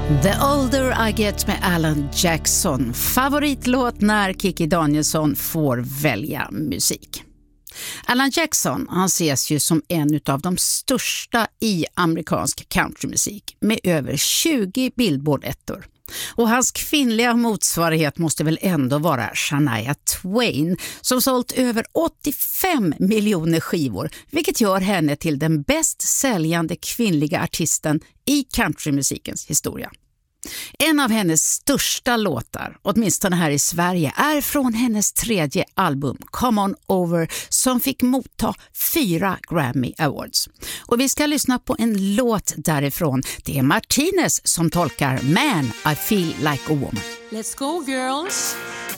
The Older I Get med Alan Jackson. Favoritlåt när Kikki Danielsson får välja musik. Alan Jackson, han ses ju som en av de största i amerikansk countrymusik med över 20 Billboard-ettor. Och hans kvinnliga motsvarighet måste väl ändå vara Shania Twain, som sålt över 85 miljoner skivor, vilket gör henne till den bäst säljande kvinnliga artisten i countrymusikens historia. En av hennes största låtar, åtminstone här i Sverige, är från hennes tredje album Come On Over, som fick motta 4 Grammy Awards. Och vi ska lyssna på en låt därifrån. Det är Martinez som tolkar Man, I Feel Like a Woman. Let's go girls.